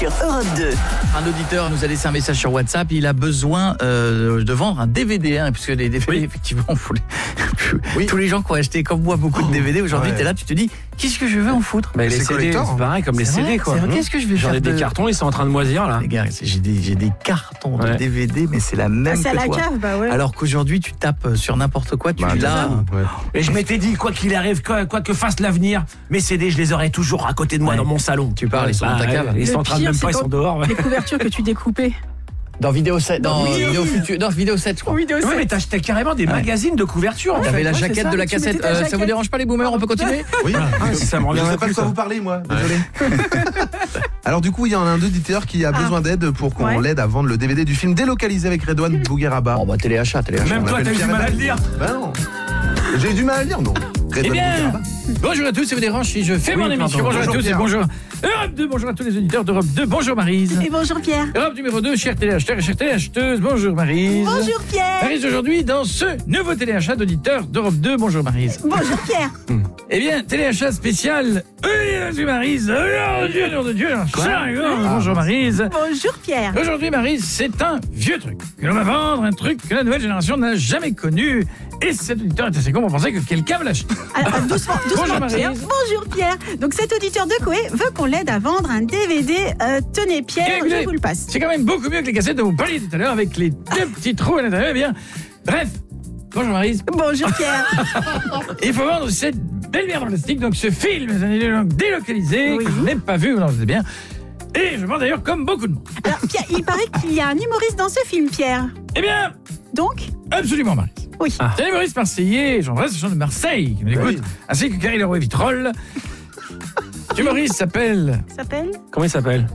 sur Europe 2. Un auditeur nous a laissé un message sur WhatsApp. Il a besoin de vendre un DVD, puisque les DVD, effectivement, tous les gens qui ont acheté comme moi beaucoup de DVD, aujourd'hui, t'es là, tu te dis, qu'est-ce que je vais en foutre? Les CD, c'est pareil comme les CD, quoi. Qu'est-ce que je vais faire? J'en ai des cartons, ils sont en train de moisir, là. Les gars, j'ai des cartons de DVD, mais c'est la même c'est que à la toi. cave, bah ouais. Alors qu'aujourd'hui, tu tapes sur n'importe quoi, tu l'as. Et je m'étais dit, quoi qu'il arrive, quoi que fasse l'avenir, mes CD, je les aurais toujours à côté de moi dans mon salon. Tu parles, ils sont dans ta cave. Ils sont en train de même pas, ils sont dehors. Les couvertures que tu découpais. Dans Vidéo 7, dans Vidéo 7, je crois. Vidéo Oui, mais t'achetais carrément des magazines de couverture. Il y avait la jaquette de la cassette. Ça vous dérange pas les boomers? On peut continuer? Oui, ça me revient. Je sais pas de quoi vous parlez, moi. Désolé. Alors du coup, il y a un auditeur qui a besoin d'aide pour qu'on l'aide à vendre le DVD du film Délocalisé avec Redouane Bougueraba. Oh bah téléachat. Même toi, t'as eu du mal à le lire. Bah non. J'ai eu du mal à le lire, non. Eh bien, bonjour à tous, ça vous dérange si je fais mon émission? Bonjour à tous et bonjour Europe 2, bonjour à tous les auditeurs d'Europe 2, bonjour Maryse. Et bonjour Pierre. Europe numéro 2, chers téléacheteurs et chères téléacheteuses, bonjour Maryse. Bonjour Pierre. Maryse, aujourd'hui, dans ce nouveau téléachat d'auditeurs d'Europe 2, bonjour Maryse. Bonjour Pierre. Eh bien, téléachat spécial, bonjour Maryse, nom de Dieu, bonjour Maryse. Bonjour Pierre. Aujourd'hui Maryse, c'est un vieux truc, que l'on va vendre, un truc que la nouvelle génération n'a jamais connu. Et cet auditeur est assez con pour penser que quelqu'un va l'acheter. Alors, doucement Bonjour Pierre. Maryse. Bonjour Pierre. Donc cet auditeur de Coé veut qu'on l'aide à vendre un DVD. Tenez Pierre, Écoutez, je vous le passe. c'est quand même beaucoup mieux que les cassettes dont vous parliez tout à l'heure avec les deux petits trous à l'intérieur. Eh bien, bref. Bonjour Maryse. Bonjour Pierre. Il faut vendre cette belle merde en plastique, donc ce film délocalisé, que je n'ai pas vu, vous en savez bien. Et je vends d'ailleurs comme beaucoup de monde. Alors Pierre, il paraît qu'il y a un humoriste dans ce film, Pierre. Eh bien, Donc absolument Maryse. oui. C'est un humoriste marseillais, Jean-Bresse, de Marseille, qui nous écoute, ainsi que Carrie Leroy Vitrolles. L'humoriste s'appelle Comment il s'appelle?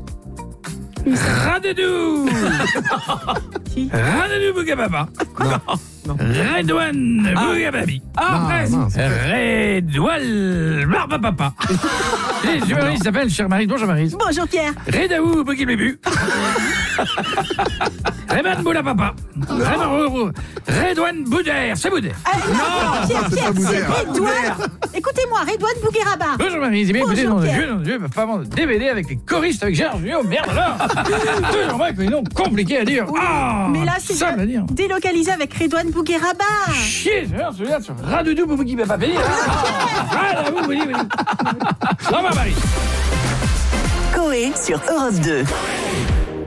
Radedou. Qui Radedou Bougababa. Non. Redouane Bougababi. Redouane Barbapapa. L'humoriste s'appelle Cher Maryse. Bonjour Maryse. Bonjour Pierre. Redaou Bougibebu. Reman Boulapapa. Redouane Boudère. C'est Boudère. Pierre, c'est Redouane. Écoutez-moi, Redouane Bougueraba. Bonjour Maryse. Eh bien, écoutez, Bonjour, nom de Pierre. Dieu, ils peuvent pas vendre DVD avec les choristes avec Gérard Jugnot. Merde alors. Toujours moi que les noms compliqués à dire. Mais là, c'est ça à dire. délocalisé avec Redouane Bougueraba. Chier, celui-là sur Radoudou Boubouki Bababi. Au revoir Marie. Coé sur Europe 2.